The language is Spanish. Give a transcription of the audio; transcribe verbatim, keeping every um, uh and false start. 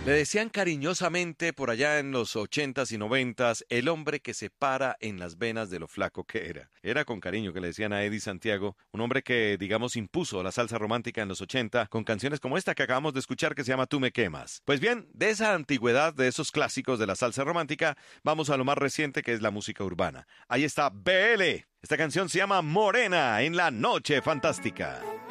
Le decían cariñosamente por allá en los ochentas y noventas el hombre que se para en las venas de lo flaco que era. Era con cariño que le decían a Eddie Santiago, un hombre que, digamos, impuso la salsa romántica en los ochenta con canciones como esta que acabamos de escuchar que se llama Tú me quemas. Pues bien, de esa antigüedad, de esos clásicos de la salsa romántica, vamos a lo más reciente que es la música urbana. Ahí está B L. Esta canción se llama Morena en la Noche Fantástica.